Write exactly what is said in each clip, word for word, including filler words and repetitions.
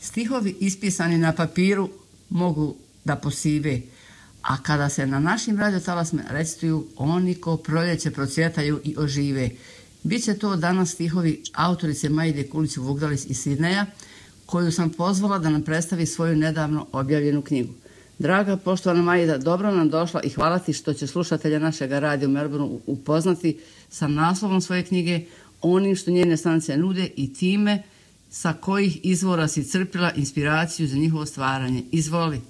Stihovi ispisani na papiru mogu da posive, a kada se na našim radiotalasima recituju, oni ko proljeće procvjetaju i ožive. Biće to danas stihovi autorice Majde Kulić-Vugdalić iz Sidneja, koju sam pozvala da nam predstavi svoju nedavno objavljenu knjigu. Draga, poštovana Majda, dobro nam došla i hvala ti što će slušatelja našeg radija u Melbourneu upoznati sa naslovom svoje knjige, onim što njene stranice nude i time sa kojih izvora si crpila inspiraciju za njihovo stvaranje. Izvoli.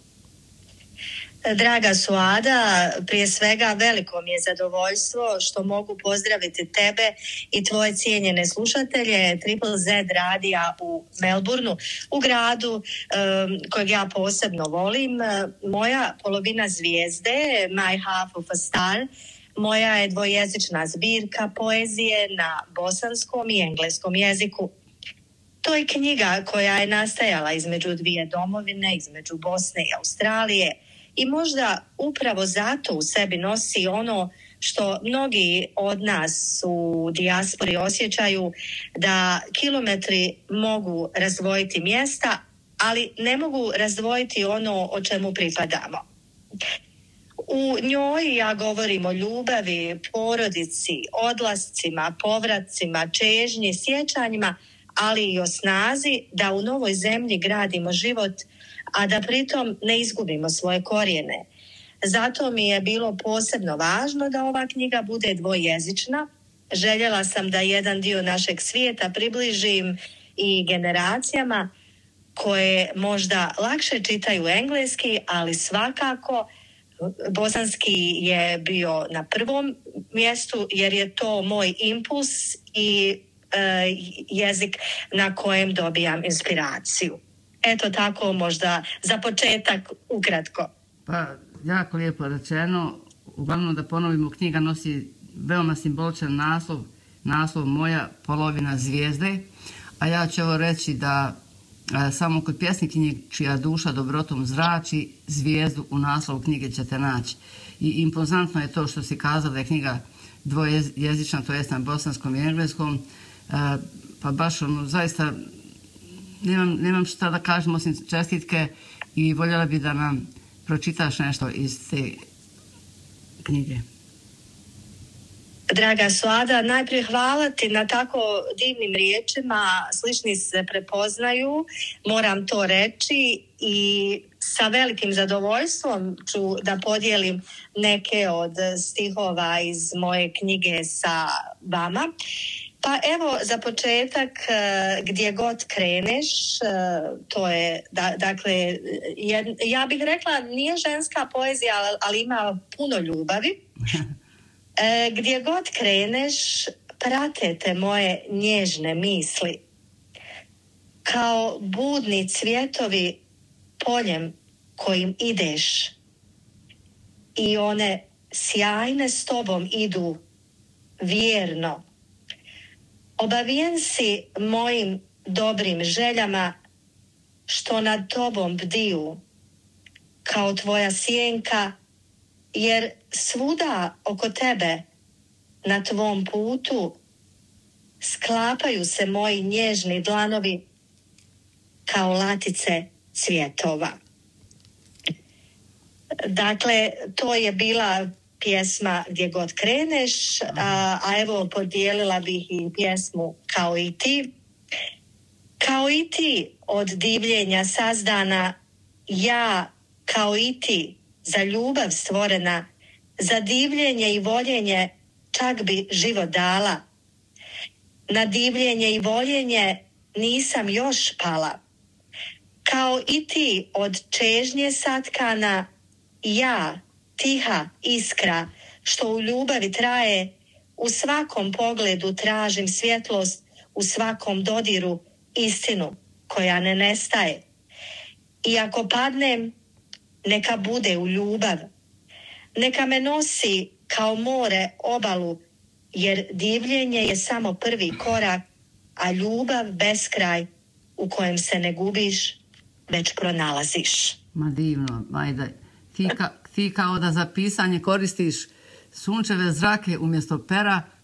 Draga Suada, prije svega veliko mi je zadovoljstvo što mogu pozdraviti tebe i tvoje cijenjene slušatelje Triple Z radija u Melbourneu, u gradu um, kojeg ja posebno volim. Moja polovina zvijezde, My Half of a Star, moja je dvojezična zbirka poezije na bosanskom i engleskom jeziku. To je knjiga koja je nastajala između dvije domovine, između Bosne i Australije, i možda upravo zato u sebi nosi ono što mnogi od nas u dijaspori osjećaju, da kilometri mogu razdvojiti mjesta, ali ne mogu razdvojiti ono o čemu pripadamo. U njoj ja govorim o ljubavi, porodici, odlascima, povracima, čežnji, sjećanjima, ali i o snazi da u novoj zemlji gradimo život, a da pritom ne izgubimo svoje korijene. Zato mi je bilo posebno važno da ova knjiga bude dvojezična. Željela sam da jedan dio našeg svijeta približim i generacijama koje možda lakše čitaju engleski, ali svakako bosanski je bio na prvom mjestu jer je to moj impuls i e, jezik na kojem dobijam inspiraciju. Eto tako možda za početak ukratko. Pa jako lijepo rečeno. Uglavnom da ponovimo, knjiga nosi veoma simboličan naslov, naslov Moja polovina zvijezde, a ja ću ovo reći da e, samo kod pjesnikinje čija duša dobrotom zrači, zvijezdu u naslovu knjige ćete naći. I impozantno je to što si kazala da je knjiga dvojezična, to jest na bosanskom i engleskom, e, pa baš ono, zaista Nemam, nemam šta da kažem osim čestitke i voljela bi da nam pročitaš nešto iz te knjige. Draga Suada, najprije hvala ti na tako divnim riječima, slični se prepoznaju, moram to reći i sa velikim zadovoljstvom ću da podijelim neke od stihova iz moje knjige sa vama. Pa evo, za početak, gdje god kreneš, to je, da, dakle, ja bih rekla, nije ženska poezija, ali ima puno ljubavi. Gdje god kreneš, prate te moje nježne misli. Kao budni cvjetovi poljem kojim ideš. I one sjajne s tobom idu vjerno. Obavijen si mojim dobrim željama što nad tobom bdiju kao tvoja sjenka, jer svuda oko tebe na tvom putu sklapaju se moji nježni dlanovi kao latice cvjetova. Dakle, to je bila pjesma Gdje god kreneš, a, a evo podijelila bih i pjesmu Kao i ti. Kao i ti od divljenja sazdana, ja kao i ti za ljubav stvorena, za divljenje i voljenje čak bi život dala. Na divljenje i voljenje nisam još pala. Kao i ti od čežnje satkana, ja tiha iskra što u ljubavi traje, u svakom pogledu tražim svjetlost, u svakom dodiru istinu koja ne nestaje. I ako padnem, neka bude u ljubav, neka me nosi kao more obalu, jer divljenje je samo prvi korak, a ljubav beskraj u kojem se ne gubiš, već pronalaziš. Ma divno, Majda. Ti, ka, ti kao da za pisanje koristiš sunčeve zrake umjesto pera,